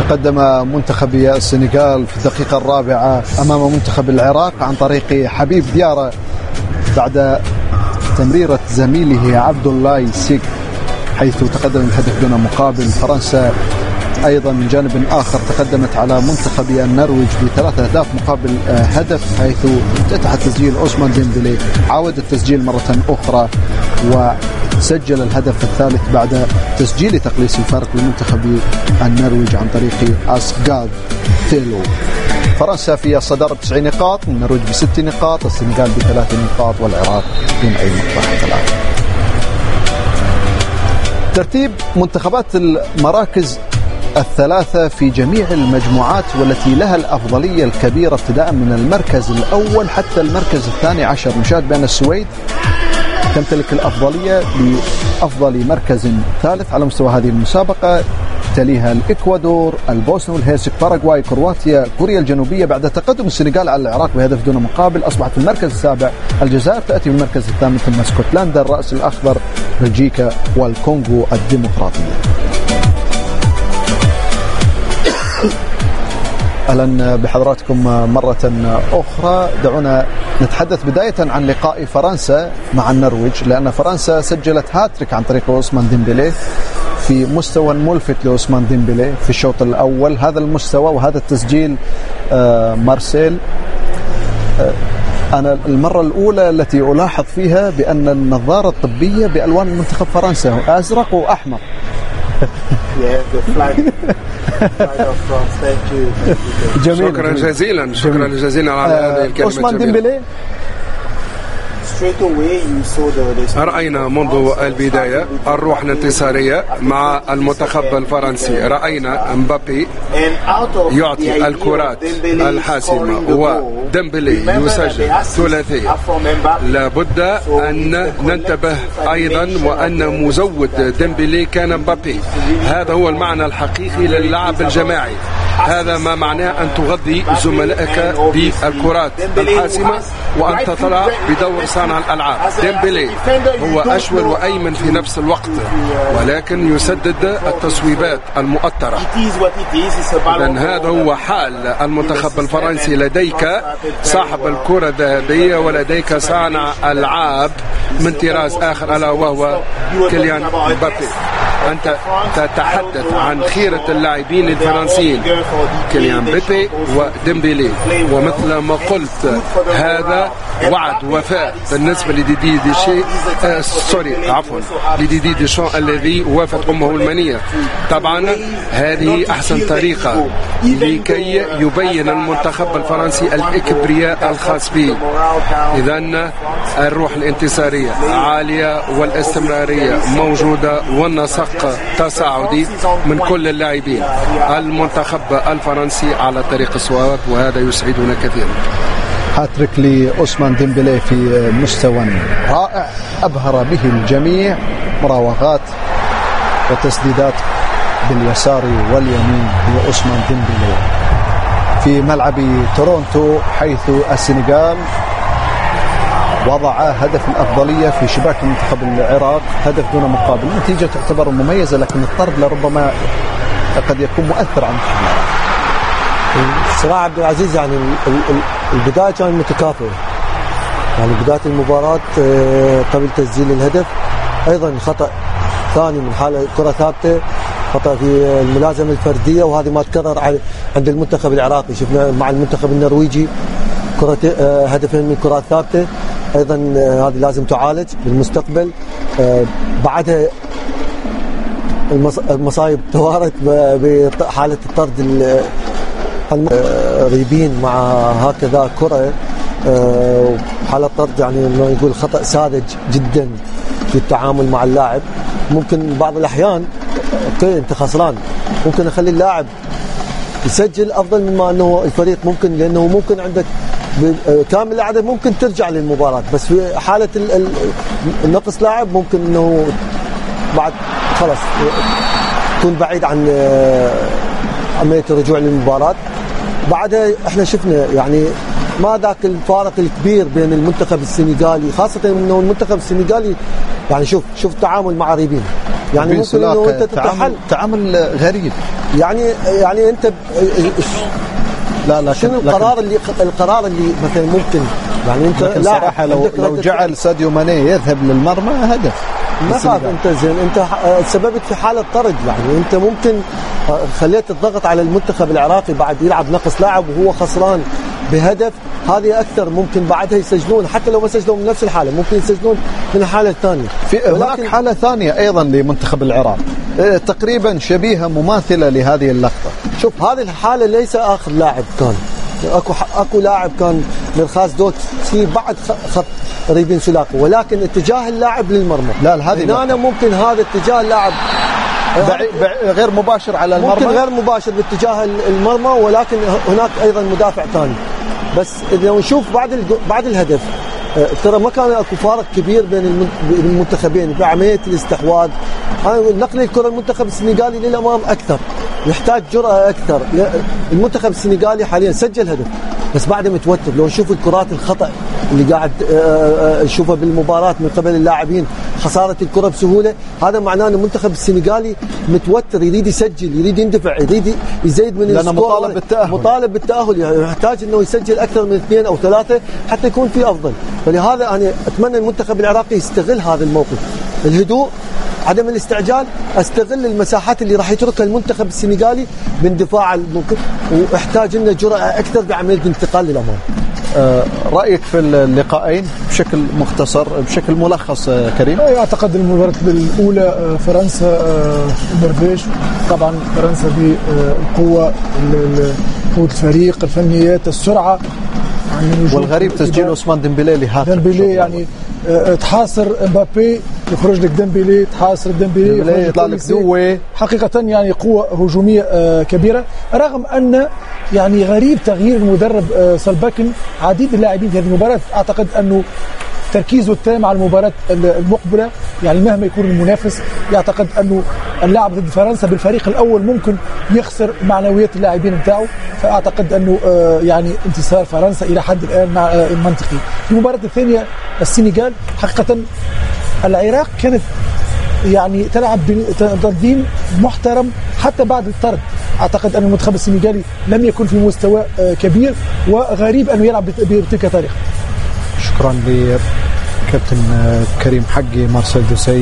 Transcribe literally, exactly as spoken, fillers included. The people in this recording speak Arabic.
تقدم منتخب السنغال في الدقيقة الرابعة أمام منتخب العراق عن طريق حبيب ديارة بعد تمريرة زميله عبد الله سيك، حيث تقدم الهدف دون مقابل. فرنسا أيضا من جانب آخر تقدمت على منتخب النرويج بثلاثة أهداف مقابل هدف، حيث افتتح تسجيل عثمان ديمبلي، عاود التسجيل مرة أخرى وسجل الهدف الثالث بعد تسجيل تقليص الفارق لمنتخب النرويج عن طريق أسغاد تيلو. فرنسا في الصدارة بتسع نقاط، النرويج بست نقاط، السنغال بثلاث نقاط، والعراق دون أي نقطة ثلاثة. ترتيب منتخبات المراكز الثلاثة في جميع المجموعات والتي لها الأفضلية الكبيرة ابتداء من المركز الأول حتى المركز الثاني عشر. نشاهد بأن السويد تمتلك الأفضلية لأفضل مركز ثالث على مستوى هذه المسابقة، تليها الإكوادور، البوسنة والهيرسك، باراغواي، كرواتيا، كوريا الجنوبية. بعد تقدم السنغال على العراق بهدف دون مقابل أصبحت في المركز السابع، الجزائر تأتي في المركز الثامن، ثم اسكتلندا، الرأس الأخضر، بلجيكا، والكونغو الديمقراطية. أهلا بحضراتكم مرة أخرى. دعونا نتحدث بداية عن لقاء فرنسا مع النرويج، لأن فرنسا سجلت هاتريك عن طريق عثمان ديمبلي في مستوى ملفت لعثمان ديمبلي في الشوط الأول. هذا المستوى وهذا التسجيل آه مارسيل آه أنا المرة الأولى التي ألاحظ فيها بأن النظارة الطبية بألوان منتخب فرنسا أزرق وأحمر. جميل. شكرا جزيلا شكرا جزيلا على هذه الكلمة. عثمان ديمبلي رأينا منذ البداية الروح الانتصارية مع المنتخب الفرنسي. رأينا مبابي يعطي الكرات الحاسمة وديمبلي يسجل ثلاثية. لابد أن ننتبه أيضا وأن مزود ديمبلي كان مبابي. هذا هو المعنى الحقيقي للعب الجماعي. هذا ما معناه أن تغذي زملائك بالكرات الحاسمة وأن تطلع بدور صانع الألعاب. ديمبلي هو أشول وأيمن في نفس الوقت، ولكن يسدد التصويبات المؤثرة. إذن هذا هو حال المنتخب الفرنسي. لديك صاحب الكرة الذهبية ولديك صانع ألعاب من طراز آخر ألا وهو كيليان مبابي. أنت تتحدث عن خيرة اللاعبين الفرنسيين كيليان مبابي وديمبلي، ومثل ما قلت هذا وعد وفاء بالنسبة لديدي ديشي آه سوري عفوا لديدي ديشان الذي وافت أمه المنية. طبعا هذه أحسن طريقة لكي يبين المنتخب الفرنسي الإكبرياء الخاص به. إذن الروح الانتصارية عالية والاستمرارية موجودة والنسق تصاعدي من كل اللاعبين. المنتخب الفرنسي على طريق الصواب وهذا يسعدنا كثيرا. هاتريك لعثمان ديمبلي في مستوى رائع أبهر به الجميع، مراوغات وتسديدات باليسار واليمين لعثمان ديمبلي في ملعب تورونتو، حيث السنغال وضع هدف الأفضلية في شباك منتخب العراق هدف دون مقابل. النتيجة تعتبر مميزة، لكن الطرد لربما قد يكون مؤثر عن صراحة. عبد العزيز يعني البداية كانت متكافئة، يعني بداية المباراة قبل تسجيل الهدف أيضا خطأ ثاني من حالة كرة ثابتة، خطأ في الملازمة الفردية، وهذه ما تكرر عند المنتخب العراقي. شفنا مع المنتخب النرويجي كرة هدفين من كرات ثابتة، أيضا هذه لازم تعالج بالمستقبل. بعدها المصايب توارت بحالة الطرد الريبين مع هكذا كرة، حالة طرد يعني ما يقول خطأ ساذج جدا في التعامل مع اللاعب. ممكن بعض الأحيان اوكي انت خسران، ممكن اخلي اللاعب يسجل افضل مما انه الفريق ممكن، لانه ممكن عندك كامل العدد ممكن ترجع للمباراة، بس في حالة النقص لاعب ممكن انه بعد خلاص تكون بعيد عن عملية الرجوع للمباراة. بعدها احنا شفنا يعني ما ذاك الفارق الكبير بين المنتخب السنغالي، خاصة انه المنتخب السنغالي يعني شوف شوف التعامل مع ريبين، يعني ممكن انه انت تتحل تعامل غريب، يعني يعني انت لا لا شنو القرار اللي القرار اللي مثلا ممكن يعني انت لا صراحه لو لو جعل ساديو ماني يذهب للمرمى هدف ما خاف انت زين، انت سببت في حاله طرد، يعني انت ممكن خليت الضغط على المنتخب العراقي بعد يلعب نقص لاعب وهو خسران بهدف، هذه اكثر ممكن بعدها يسجلون، حتى لو ما سجلوا من نفس الحاله ممكن يسجلون من الحاله الثانيه. في هناك حاله ثانيه ايضا لمنتخب العراق تقريبا شبيهه مماثله لهذه اللقطه. شوف هذه الحاله ليس اخر لاعب كان، اكو اكو لاعب كان مرخاز دوتسي بعد خط ريبين سولاكو، ولكن اتجاه اللاعب للمرمى. لا هذه انا ممكن هذا اتجاه اللاعب غير مباشر على المرمى، ممكن غير مباشر باتجاه المرمى، ولكن هناك ايضا مدافع ثاني. بس اذا نشوف بعد بعد الهدف ترى ما كان اكو فارق كبير بين المنتخبين بعمليه الاستحواذ. نقل الكره المنتخب السنغالي للامام اكثر، يحتاج جرأة اكثر. المنتخب السنغالي حاليا سجل هدف بس بعده متوتر. لو نشوف الكرات الخطأ اللي قاعد نشوفها بالمباراة من قبل اللاعبين، خسارة الكرة بسهولة، هذا معناه ان المنتخب السنغالي متوتر، يريد يسجل، يريد يندفع، يريد يزيد من السكور، مطالب بالتأهل مطالب بالتأهل، يحتاج انه يسجل اكثر من اثنين او ثلاثة حتى يكون في افضل. فلهذا انا اتمنى المنتخب العراقي يستغل هذا الموقف، الهدوء، عدم الاستعجال، استغل المساحات اللي راح يتركها المنتخب السنغالي من دفاع الممكن، واحتاج لنا جرأة اكثر بعمليه الانتقال للامام. آه رايك في اللقاءين بشكل مختصر بشكل ملخص آه كريم؟ اعتقد المباراه الاولى فرنسا النرويج، طبعا فرنسا بالقوه، قوه الفريق، الفنيات، السرعه، يعني والغريب تسجيل عثمان ديمبلي لهاتف ديمبلي يعني تحاصر امبابي، يخرج لك ديمبلي، تحاصر ديمبلي، يطلع لك دوي، حقيقه يعني قوه هجوميه كبيره، رغم ان يعني غريب تغيير المدرب سالباكن عديد اللاعبين في هذه المباراه. اعتقد انه تركيزه التام على المباراه المقبله، يعني مهما يكون المنافس يعتقد انه اللعب ضد فرنسا بالفريق الاول ممكن يخسر معنويات اللاعبين بتاعه، فاعتقد انه يعني انتصار فرنسا الى حد الان مع منطقي. في المباراه الثانيه السنغال، حقيقه العراق كانت يعني تلعب بتنظيم محترم حتى بعد الطرد. اعتقد ان المنتخب السنغالي لم يكن في مستوى كبير، وغريب انه يلعب بتلك الطريقه. شكرا لكابتن كريم حقي مارسيل دوسي.